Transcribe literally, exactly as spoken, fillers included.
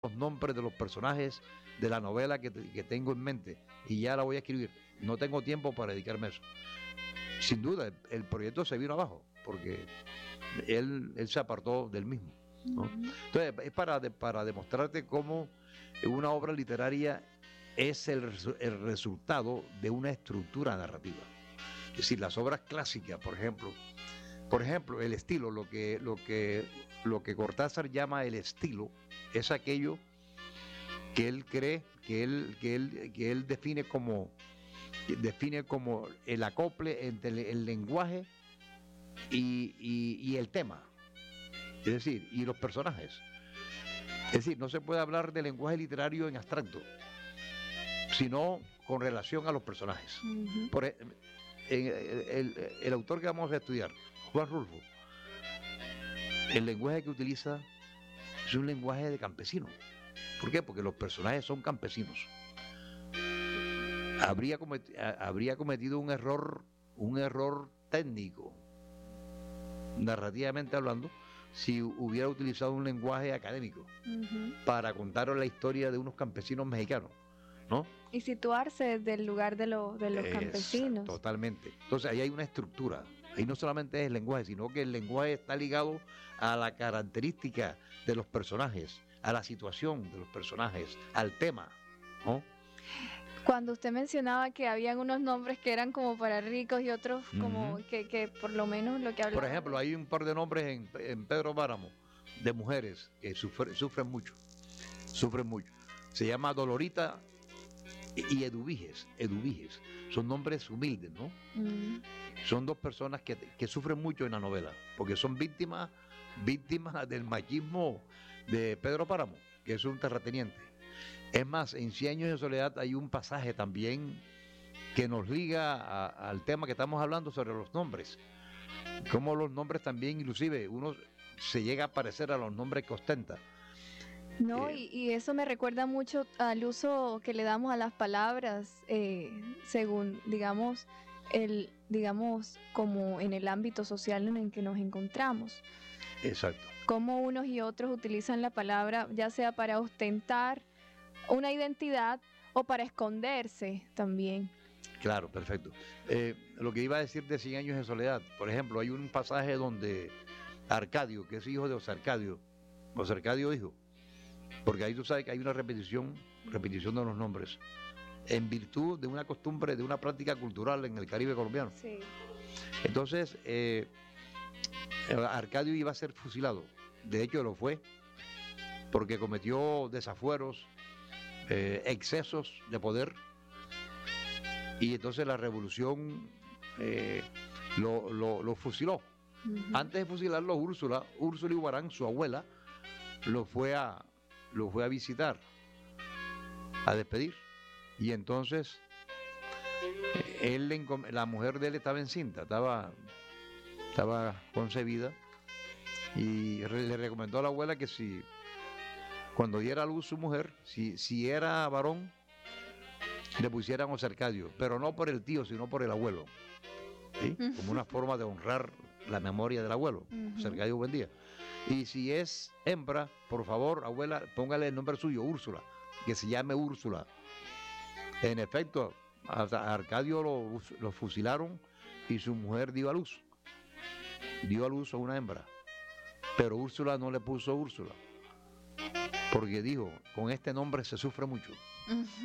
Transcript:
los nombres de los personajes de la novela que, que tengo en mente y ya la voy a escribir. No tengo tiempo para dedicarme a eso. Sin duda, el, el proyecto se vino abajo porque él, él se apartó del mismo, ¿no? Entonces, es para, de, para demostrarte cómo una obra literaria es el, el resultado de una estructura narrativa. Es decir, las obras clásicas, por ejemplo, por ejemplo, el estilo, lo que, lo que, lo que Cortázar llama el estilo, es aquello que él cree, que él, que él, que él define como, define como el acople entre el, el lenguaje y, y, y el tema, es decir, y los personajes. Es decir, no se puede hablar de lenguaje literario en abstracto, sino con relación a los personajes. Uh-huh. Por el, el, el, el autor que vamos a estudiar, Juan Rulfo, el lenguaje que utiliza es un lenguaje de campesino. ¿Por qué? Porque los personajes son campesinos. Habría cometido, habría cometido un error, un error técnico, narrativamente hablando, si hubiera utilizado un lenguaje académico uh-huh. para contaros la historia de unos campesinos mexicanos, ¿no? Y situarse desde el lugar de, lo, de los es, campesinos. Totalmente. Entonces ahí hay una estructura. Ahí no solamente es el lenguaje, sino que el lenguaje está ligado a la característica de los personajes, a la situación de los personajes, al tema, ¿no? Cuando usted mencionaba que habían unos nombres que eran como para ricos y otros como uh-huh. que, que por lo menos lo que hablaba. Por ejemplo, hay un par de nombres en, en Pedro Páramo de mujeres que sufren, sufren mucho, sufren mucho. Se llama Dolorita y Eduviges, Eduviges. Son nombres humildes, ¿no? Uh-huh. Son dos personas que, que sufren mucho en la novela, porque son víctimas, víctimas del machismo de Pedro Páramo, que es un terrateniente. Es más, en Cien años de soledad hay un pasaje también que nos liga a, al tema que estamos hablando sobre los nombres. Como los nombres también, inclusive, uno se llega a parecer a los nombres que ostenta. No, eh, y, y eso me recuerda mucho al uso que le damos a las palabras, eh, según, digamos, el, digamos, como en el ámbito social en el que nos encontramos. Exacto. Cómo unos y otros utilizan la palabra, ya sea para ostentar una identidad o para esconderse también. Claro, perfecto. Eh, lo que iba a decir de Cien años de soledad, por ejemplo, hay un pasaje donde Arcadio, que es hijo de José Arcadio, José Arcadio hijo, porque ahí tú sabes que hay una repetición, repetición de los nombres, en virtud de una costumbre, de una práctica cultural en el Caribe colombiano. Sí. Entonces, eh, Arcadio iba a ser fusilado, de hecho lo fue, porque cometió desafueros, eh, excesos de poder, y entonces la revolución eh, lo, lo, lo fusiló. Uh-huh. Antes de fusilarlo, Úrsula, Úrsula Iguarán, su abuela, lo fue a lo fue a visitar, a despedir, y entonces él, la mujer de él estaba encinta, estaba, estaba concebida, y le recomendó a la abuela que si cuando diera a luz su mujer, si, si era varón, le pusieran José Arcadio, pero no por el tío, sino por el abuelo, ¿sí? Como una forma de honrar la memoria del abuelo, uh-huh. José Arcadio Buendía. Y si es hembra, por favor, abuela, póngale el nombre suyo, Úrsula, que se llame Úrsula. En efecto, a Arcadio lo, lo fusilaron y su mujer dio a luz. Dio a luz a una hembra. Pero Úrsula no le puso Úrsula, porque dijo, con este nombre se sufre mucho. Uh-huh.